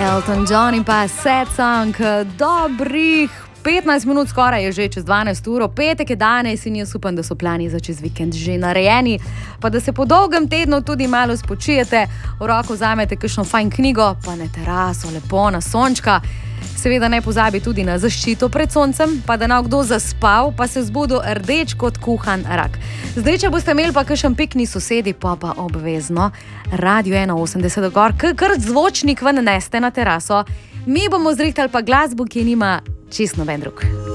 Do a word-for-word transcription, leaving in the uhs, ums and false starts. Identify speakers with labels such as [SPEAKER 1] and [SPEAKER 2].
[SPEAKER 1] Elton John in pa Sad Song, dobrih petnajst minut skoraj je že čez dvanajsto uro, petek je danes in jaz upam, da so plani za čez vikend že narejeni, pa da se po dolgem tednu tudi malo spočijete, v roko vzamete kakšno fajn knjigo, pa na teraso, lepo na sončka. Seveda ne pozabi tudi na zaščito pred soncem, pa da ne kdo zaspal, pa se zbudil rdeč kot kuhan rak. Zdaj, če boste imeli pa kakšen pikni sosedi, pa pa obvezno Radio ena osemdeset gor, kar zvočnik ven neste na teraso. Mi bomo zrihtali pa glasbo, ki nima čisto noben drug.